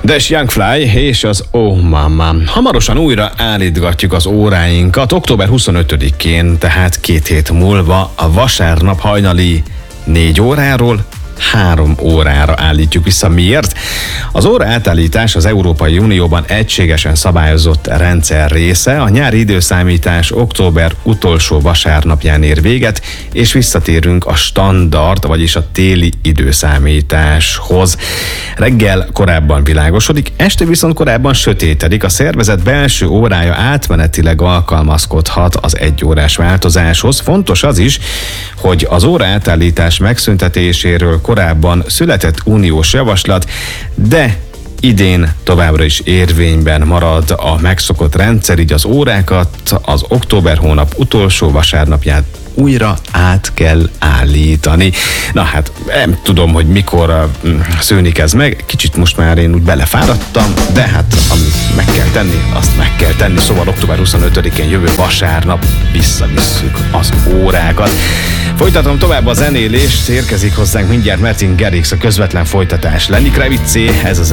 Des Young Fly és az Oh Mama. Hamarosan újra állítgatjuk az óráinkat. Október 25-én, tehát 2 hét múlva a vasárnap hajnali 4 óráról 3 órára állítjuk vissza. Miért? Az óra átállítás az Európai Unióban egységesen szabályozott rendszer része. A nyári időszámítás október utolsó vasárnapján ér véget, és visszatérünk a standard, vagyis a téli időszámításhoz. Reggel korábban világosodik, este viszont korábban sötétedik. A szervezet belső órája átmenetileg alkalmazkodhat az 1 órás változáshoz. Fontos az is, hogy az óra átállítás megszüntetéséről korábban született uniós javaslat, de idén továbbra is érvényben marad a megszokott rendszer, így az órákat az október hónap utolsó vasárnapján újra át kell állítani. Na hát, nem tudom, hogy mikor szűnik ez meg, kicsit most már én úgy belefáradtam, de hát amit meg kell tenni, azt meg kell tenni, szóval október 25-én jövő vasárnap visszavisszük az órákat. Folytatom tovább a zenélést, érkezik hozzánk mindjárt Martin Garrix, a közvetlen folytatás. Lenny Kravitz, ez az